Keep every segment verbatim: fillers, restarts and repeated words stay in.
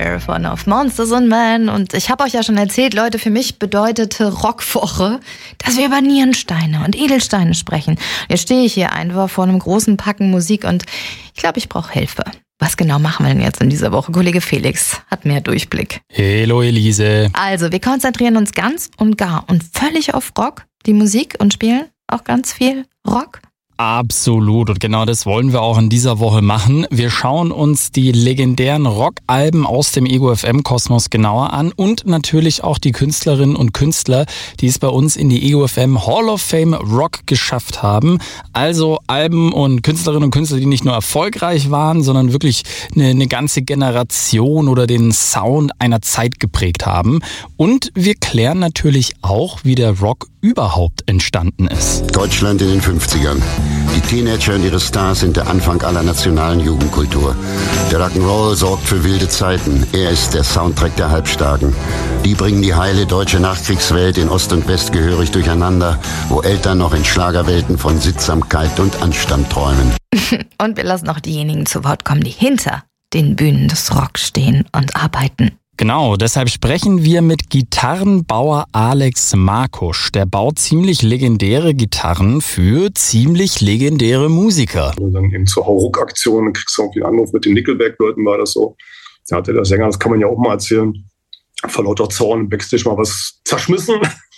Fire von Of Monsters and Men. Und ich habe euch ja schon erzählt, Leute, für mich bedeutete Rockwoche, dass wir über Nierensteine und Edelsteine sprechen. Jetzt stehe ich hier einfach vor einem großen Packen Musik und ich glaube, ich brauche Hilfe. Was genau machen wir denn jetzt in dieser Woche? Kollege Felix hat mehr Durchblick. Hello Elise. Also, wir konzentrieren uns ganz und gar und völlig auf Rock, die Musik, und spielen auch ganz viel Rock. Absolut, und genau das wollen wir auch in dieser Woche machen. Wir schauen uns die legendären Rockalben aus dem Ego F M-Kosmos genauer an und natürlich auch die Künstlerinnen und Künstler, die es bei uns in die Ego F M Hall of Fame Rock geschafft haben. Also Alben und Künstlerinnen und Künstler, die nicht nur erfolgreich waren, sondern wirklich eine, eine ganze Generation oder den Sound einer Zeit geprägt haben. Und wir klären natürlich auch, wie der Rock überhaupt entstanden ist. Deutschland in den fünfzigern. Die Teenager und ihre Stars sind der Anfang aller nationalen Jugendkultur. Der Rock'n'Roll sorgt für wilde Zeiten. Er ist der Soundtrack der Halbstarken. Die bringen die heile deutsche Nachkriegswelt in Ost und West gehörig durcheinander, wo Eltern noch in Schlagerwelten von Sittsamkeit und Anstand träumen. Und wir lassen auch diejenigen zu Wort kommen, die hinter den Bühnen des Rock stehen und arbeiten. Genau, deshalb sprechen wir mit Gitarrenbauer Alex Markusch. Der baut ziemlich legendäre Gitarren für ziemlich legendäre Musiker. Und dann eben zur Hauruck-Aktion, dann kriegst du irgendwie einen Anruf mit den Nickelback-Leuten, war das so. Da hatte der Sänger, das kann man ja auch mal erzählen, vor lauter Zorn im Backstage mal was zerschmissen.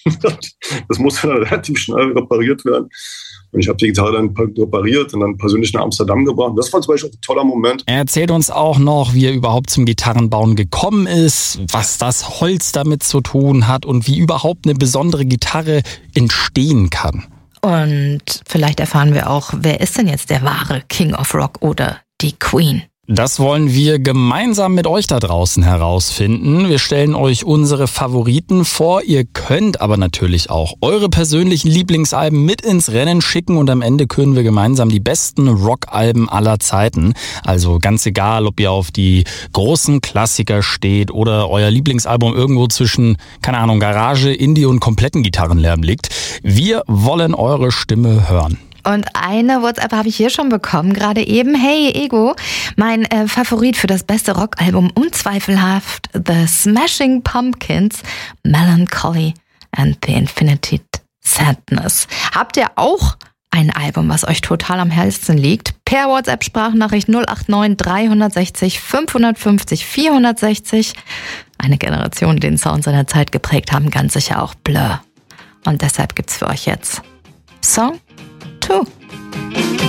Das musste dann relativ schnell repariert werden. Und ich habe die Gitarre dann repariert und dann persönlich nach Amsterdam gebracht. Das war zum Beispiel ein toller Moment. Er erzählt uns auch noch, wie er überhaupt zum Gitarrenbauen gekommen ist, was das Holz damit zu tun hat und wie überhaupt eine besondere Gitarre entstehen kann. Und vielleicht erfahren wir auch, wer ist denn jetzt der wahre King of Rock oder die Queen? Das wollen wir gemeinsam mit euch da draußen herausfinden. Wir stellen euch unsere Favoriten vor. Ihr könnt aber natürlich auch eure persönlichen Lieblingsalben mit ins Rennen schicken und am Ende küren wir gemeinsam die besten Rockalben aller Zeiten. Also ganz egal, ob ihr auf die großen Klassiker steht oder euer Lieblingsalbum irgendwo zwischen, keine Ahnung, Garage, Indie und kompletten Gitarrenlärm liegt. Wir wollen eure Stimme hören. Und eine WhatsApp habe ich hier schon bekommen, gerade eben. Hey Ego, mein äh, Favorit für das beste Rockalbum, unzweifelhaft The Smashing Pumpkins, Melancholy and the Infinite Sadness. Habt ihr auch ein Album, was euch total am Herzen liegt? Per WhatsApp-Sprachnachricht null acht neun drei sechs null fünf fünf null vier sechs null. Eine Generation, die den Sound seiner Zeit geprägt haben, ganz sicher auch Blur. Und deshalb gibt's für euch jetzt Song two.